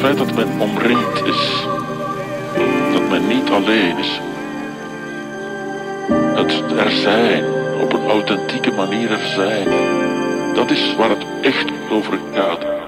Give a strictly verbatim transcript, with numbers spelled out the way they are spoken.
feit dat men omringd is. Dat men niet alleen is. Het er zijn, op een authentieke manier er zijn. Dat is waar het echt over gaat.